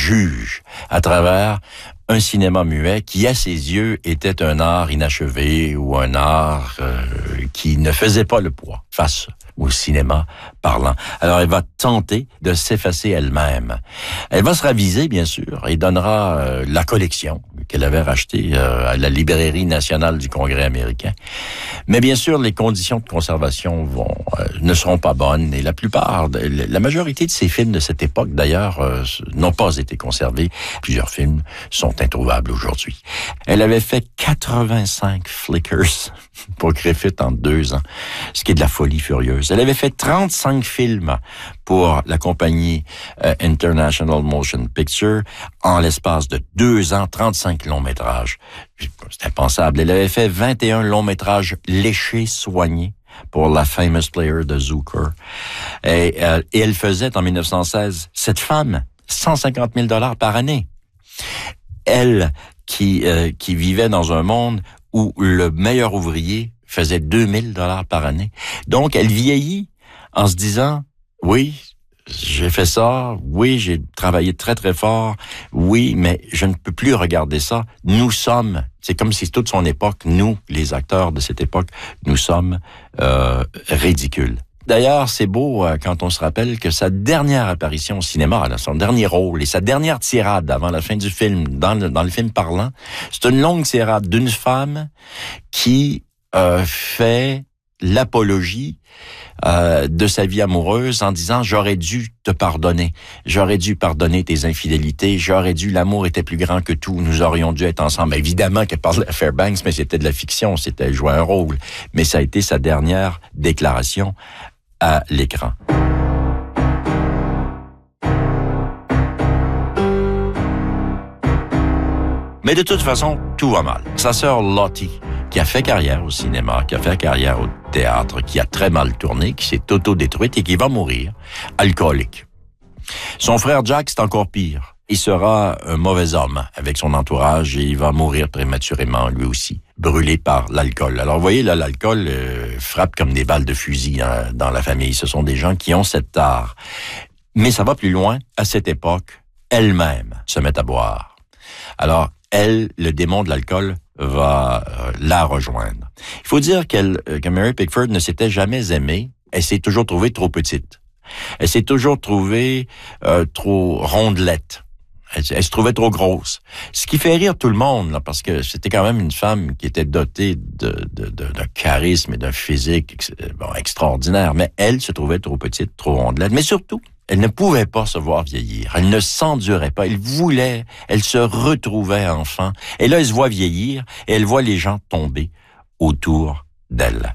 juge à travers un cinéma muet qui, à ses yeux, était un art inachevé ou un art qui ne faisait pas le poids face au cinéma parlant. Alors, elle va tenter de s'effacer elle-même. Elle va se raviser, bien sûr, et donnera la collection qu'elle avait rachetée à la Librairie nationale du Congrès américain. Mais bien sûr, les conditions de conservation ne seront pas bonnes, et la majorité de ces films de cette époque, d'ailleurs, n'ont pas été conservés. Plusieurs films sont introuvables aujourd'hui. Elle avait fait 85 flickers pour Griffith en 2 ans, ce qui est de la folie furieuse. Elle avait fait 35 films pour la compagnie International Motion Picture en l'espace de 2 ans, 35 longs métrages. C'est impensable. Elle avait fait 21 longs métrages léchés, soignés pour la Famous Player de Zucker. Et elle faisait en 1916, cette femme, 150 000 $ par année. Elle qui vivait dans un monde où le meilleur ouvrier faisait 2 000 $ par année. Donc, elle vieillit en se disant, oui, j'ai fait ça, oui, j'ai travaillé très, très fort, oui, mais je ne peux plus regarder ça. C'est comme si toute son époque, nous, les acteurs de cette époque, nous sommes ridicules. D'ailleurs, c'est beau quand on se rappelle que sa dernière apparition au cinéma, son dernier rôle et sa dernière tirade avant la fin du film, dans le film parlant, c'est une longue tirade d'une femme qui fait l'apologie de sa vie amoureuse en disant « J'aurais dû te pardonner. J'aurais dû pardonner tes infidélités. L'amour était plus grand que tout. Nous aurions dû être ensemble. » Évidemment qu'elle parlait à Fairbanks, mais c'était de la fiction. Elle jouait un rôle. Mais ça a été sa dernière déclaration à l'écran. Mais de toute façon, tout va mal. Sa sœur Lottie, qui a fait carrière au cinéma, qui a fait carrière au théâtre, qui a très mal tourné, qui s'est auto-détruite et qui va mourir alcoolique. Son frère Jack, c'est encore pire. Il sera un mauvais homme avec son entourage et il va mourir prématurément, lui aussi, brûlé par l'alcool. Alors, vous voyez, là, l'alcool frappe comme des balles de fusil dans la famille. Ce sont des gens qui ont cette tare. Mais ça va plus loin. À cette époque, elle-même se met à boire. Alors, elle, le démon de l'alcool, va la rejoindre. Il faut dire que Mary Pickford ne s'était jamais aimée. Elle s'est toujours trouvée trop petite. Elle s'est toujours trouvée trop rondelette. Elle se trouvait trop grosse. Ce qui fait rire tout le monde, là, parce que c'était quand même une femme qui était dotée d'un charisme et d'un physique extraordinaire. Mais elle se trouvait trop petite, trop rondelette. Mais surtout, elle ne pouvait pas se voir vieillir. Elle ne s'endurait pas. Elle se retrouvait enfant. Et là, elle se voit vieillir et elle voit les gens tomber autour d'elle.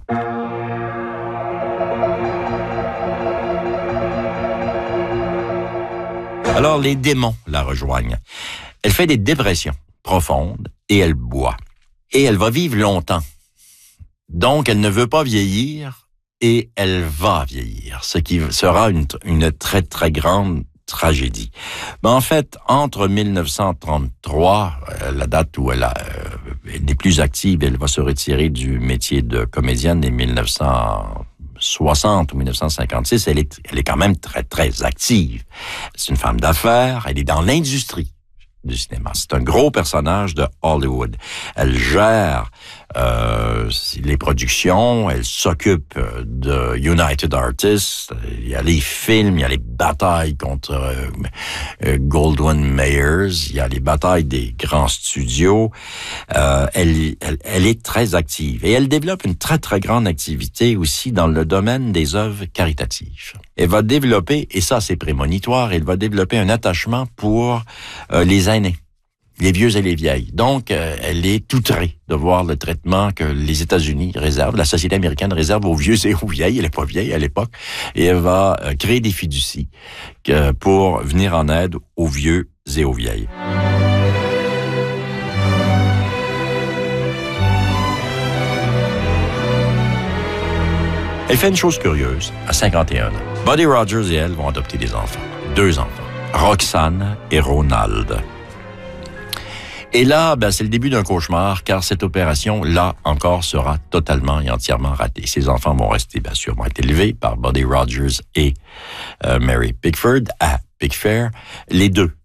Alors, les démons la rejoignent. Elle fait des dépressions profondes et elle boit. Et elle va vivre longtemps. Donc, elle ne veut pas vieillir et elle va vieillir, ce qui sera une très, très grande tragédie. Mais en fait, entre 1933, la date où elle n'est plus active, elle va se retirer du métier de comédienne, et 1960 ou 1956, elle est quand même très, très active. C'est une femme d'affaires, elle est dans l'industrie du cinéma. C'est un gros personnage de Hollywood. Elle gère les productions, elle s'occupe de United Artists, il y a les films, il y a les batailles contre Goldwyn Mayers, il y a les batailles des grands studios. Elle est très active et elle développe une très, très grande activité aussi dans le domaine des œuvres caritatives. Elle va développer, et ça c'est prémonitoire, elle va développer un attachement pour les aînés, les vieux et les vieilles. Donc, elle est outrée de voir le traitement que les États-Unis réservent, la société américaine réserve aux vieux et aux vieilles. Elle n'est pas vieille à l'époque. Et elle va créer des fiducies pour venir en aide aux vieux et aux vieilles. Elle fait une chose curieuse, à 51 ans. Buddy Rogers et elle vont adopter des enfants. 2 enfants. Roxane et Ronald. Et là, c'est le début d'un cauchemar, car cette opération, là encore, sera totalement et entièrement ratée. Ces enfants vont rester, bien sûr, vont être élevés par Buddy Rogers et Mary Pickford à Pickfair. Les deux